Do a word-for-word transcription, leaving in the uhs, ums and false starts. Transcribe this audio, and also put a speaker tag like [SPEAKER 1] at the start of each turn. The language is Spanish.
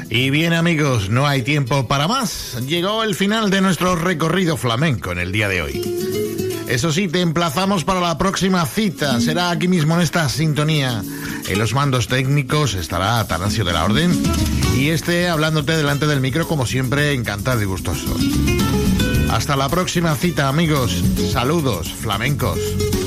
[SPEAKER 1] Y bien, amigos, no hay tiempo para más. Llegó el final de nuestro recorrido flamenco en el día de hoy. Eso sí, te emplazamos para la próxima cita. Será aquí mismo en esta sintonía. En los mandos técnicos estará Atanasio de la Orden. Y este hablándote delante del micro, como siempre, encantado y gustoso. Hasta la próxima cita, amigos. Saludos flamencos.